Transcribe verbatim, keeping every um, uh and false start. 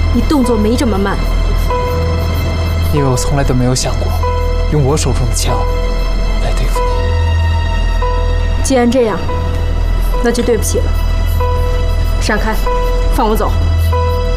你动作没这么慢。 因为我从来都没有想过用我手中的枪来对付你。 既然这样，那就对不起了。闪开，放我走。